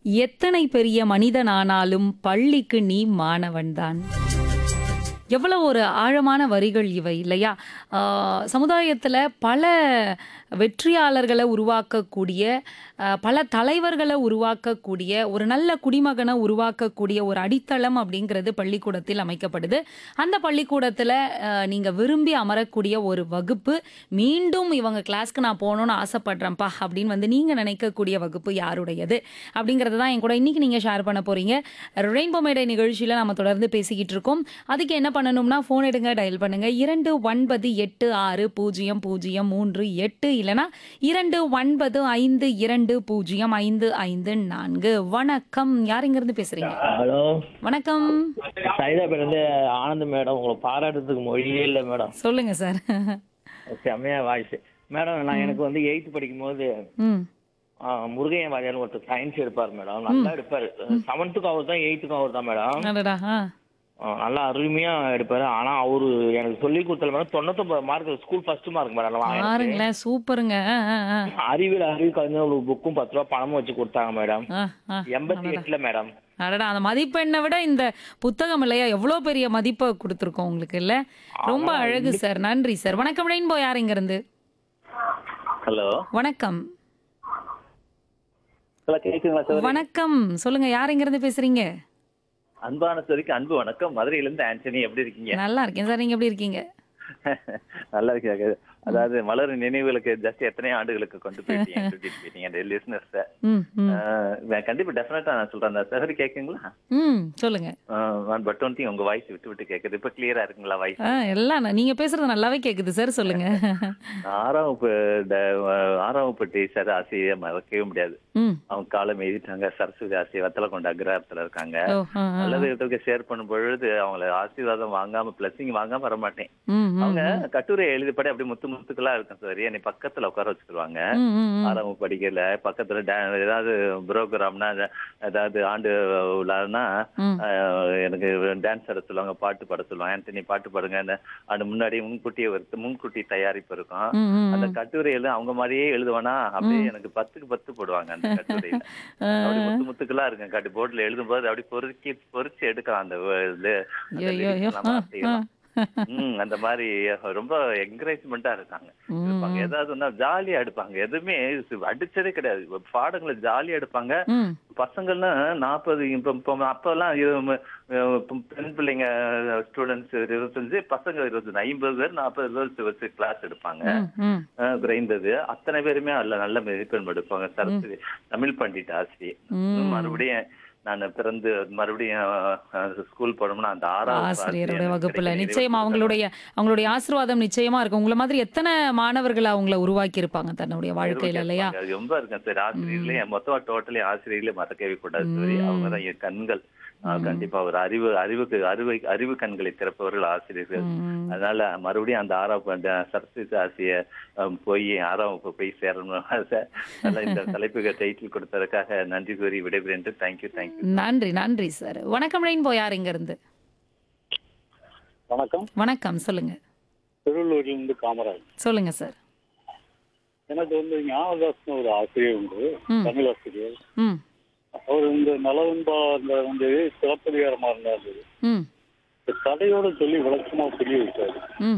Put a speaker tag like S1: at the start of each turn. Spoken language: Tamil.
S1: எத்தனை பெரிய மனிதனானாலும் பள்ளிக்கு நீ மாணவன்தான். எவ்வளவு ஒரு ஆழமான வரிகள் இவை இல்லையா? சமுதாயத்துல பல வெற்றியாளர்கள உருவாக்கக்கூடிய, பல தலைவர்கள உருவாக்கக்கூடிய, ஒரு நல்ல குடிமகன உருவாக்கக்கூடிய ஒரு அடித்தளம் அப்படிங்கிறது பள்ளிக்கூடத்தில் அமைக்கப்படுது. அந்த பள்ளிக்கூடத்துல நீங்க விரும்பி அமரக்கூடிய ஒரு வகுப்பு, மீண்டும் இவங்க கிளாஸ்க்கு நான் போணும்னு ஆசைப்படுறேன்ப்பா அப்படின்னு வந்து நீங்க நினைக்கக்கூடிய வகுப்பு யாருடையது? அப்படிங்கிறது தான் என் கூட இன்னைக்கு நீங்க ஷேர் பண்ண போறீங்க. ரெயின்போ மேடை நிகழ்ச்சியில நம்ம தொடர்ந்து பேசிக்கிட்டு இருக்கோம். அதுக்கு என்ன பண்ணணும்னா ஃபோன் எடுங்க, டயல் பண்ணுங்க 2986000338 இல்லனா 2952055554. வணக்கம். யார் இங்க இருந்து பேசுறீங்க?
S2: ஹலோ.
S1: வணக்கம்.
S2: சைதாபேட்ல இருந்து ஆனந்த் மேடம். உங்களை பாராட்டுறதுக்கு மொழியே இல்லை மேடம்.
S1: சொல்லுங்க சார்.
S2: செம்மையா வாய்ஸ் மேடம். நான் எனக்கு வந்து 8th படிக்கும் போது
S1: ம்.
S2: முருகையன் வாரியார் ஒருத்தர் சயின்ஸ் எடுப்பார் மேடம். நல்லா எடுப்பாரு. 7th அவர் தான் 8th அவர் தான் மேடம்.
S1: அடடா.
S2: நல்லா அருமையா எடுப்பாரு. ஆனா அவரு எனக்கு சொல்லி கொடுத்தல madam 99 mark school first mark madam. எனக்கு
S1: பாருங்களேன், சூப்பருங்க.
S2: அறிவு கலைஞர் ஒரு புக்கும் 10 ரூபாய் பணமும் வச்சு கொடுத்தாங்க மேடம். 88ல மேடம்.
S1: அடடா, அந்த மதிப்பெண்ணை விட இந்த புத்தகம் இல்லையா எவ்வளோ பெரிய மதிப்பை கொடுத்துருக்கோம் உங்களுக்கு இல்ல? ரொம்ப அழகு சார். நன்றி சார். வணக்கம் ரெயின்போ. யார் இங்க இருந்து?
S3: ஹலோ.
S1: வணக்கம்.
S3: கேக்குங்களா சார்?
S1: வணக்கம். சொல்லுங்க, யார் இங்க இருந்து பேசுறீங்க?
S3: அன்பான சோரிக்கு அன்பு வணக்கம். மதுரையில இருந்து ஆண்டனி. எப்படி இருக்கீங்க?
S1: நல்லா இருக்கேன் சார். நீங்க எப்படி இருக்கீங்க?
S3: நல்லா இருக்கீங்க. அதாவது மலர் நினைவுகளுக்கு ஜஸ்ட் எத்தனை ஆண்டுகளுக்கு கொண்டு போயிட்டீங்க அந்த லிசனர்ஸ. கண்டிப்பா டெஃபினட்டா நான் சொல்றேன். அந்த சரி கேக்குங்களா?
S1: சொல்லுங்க.
S3: பட் ஒன் திங், உங்க வாய்ஸ் விட்டு விட்டு கேக்குது. இப்ப கிளியரா இருக்குங்களா வாய்ஸ்?
S1: எல்லாம் நீங்க பேசுறது நல்லாவே கேக்குது சார். சொல்லுங்க.
S3: 6ஆம் வகுப்பு டீச்சர் ஆசிரியை மறக்கவே முடியாது. அவங்க காலம் எழுதிட்டாங்க. சரஸ்வதி ஆசிரியர் வத்தல கொண்ட அக்ரஹாரத்துல இருக்காங்க. நல்லது ஷேர் பண்ணும் பொழுது அவங்கள ஆசீர்வாதம் வாங்காம பிளஸிங் வாங்காம வர மாட்டேன். அவங்க கட்டுரை எழுதிப்படி அப்படி முத்துக்களா இருக்கும் சார். என்னை பக்கத்துல உட்கார வச்சுக்கிடுவாங்க. 6ஆம் வகுப்பு படிக்கல. பக்கத்துல ஏதாவது ப்ரோக்ராம்னா, ஏதாவது ஆண்டு விழான்னா எனக்கு டான்ஸ் ஆட சொல்லுவாங்க, பாட்டு பாட சொல்லுவாங்க. ஆண்டனி பாட்டு பாடுங்க. அந்த முன்னாடி முன்கூட்டி தயாரிப்பு இருக்கும். அந்த கட்டுரையில அவங்க மாதிரியே எழுதுவானா அப்படியே எனக்கு 10க்கு 10 போடுவாங்க அந்த கட்டுரையில. அப்படி முத்துக்களா இருக்கும். கட்டு போர்ட்ல எழுதும் போது அப்படி பொறிச்சு எடுக்கலாம் அந்த அந்த மாதிரி ரொம்ப என்கரேஜ்மெண்டா இருக்காங்க. ஏதாவது ஜாலியா எடுப்பாங்க. எதுவுமே அடிச்சதே கிடையாது. பாடங்களை ஜாலியா எடுப்பாங்க. பசங்கள்னா 40 அப்பெல்லாம் பெண் பிள்ளைங்க ஸ்டூடெண்ட்ஸ் 25, பசங்க 25, 50 பேர் 40 பேர் வச்சு கிளாஸ் எடுப்பாங்க. குறைந்தது அத்தனை பேருமே நல்ல மதிப்பெண் எடுப்பாங்க. சரஸ்வதி தமிழ் பண்டிட் ஆசிரியர். மறுபடியும் நான் பிறந்து மறுபடியும் ஸ்கூல் போனோம்னா அந்த 6ஆவது
S1: ஆசிரியருடைய வகுப்புல நிச்சயமா அவங்களுடைய ஆசீர்வாதம் நிச்சயமா இருக்கும். உங்களை மாதிரி எத்தனை மாணவர்கள் அவங்கள உருவாக்கி இருப்பாங்க தன்னுடைய வாழ்க்கையில இல்லையா?
S3: ரொம்ப இருக்கேன் சார். ஆசிரியர்களே மொத்தமா டோட்டலி ஆசிரியர்களே மறக்கவே கூடாது. அவங்கதான் என் கண்கள். கண்டிப்பா ஒரு அறிவு கண்களை திறப்பவர்கள் ஆசிரியர்கள். அதனால மறுபடியும் அந்த 6ஆம் சரஸ்வதி ஆசிரியர் போய் 6ஆம் வகுப்பு போய் சேரணும். இந்த தலைப்புக்கு டைட்டில் கொடுத்ததுக்காக நன்றி கூறி விடைபெறுகிறேன். தேங்க்யூ.
S1: நன்றி சார். வணக்கம் ரெயின்போ. யார் இங்க இருந்து? வணக்கம். சொல்லுங்க.
S4: திருவள்ளூர்ல இருந்து காமராஜ்.
S1: சொல்லுங்க சார்.
S4: எனக்கு வந்து ஞானதாசன் ஒரு ஆசிரியர் உண்டு, தமிழ் ஆசிரியர். அவர் இந்த நலவன்பா வந்து சிறப்பதிகாரமா இருந்தாரு. கதையோட சொல்லி விளக்கமா புரிய வச்சாரு.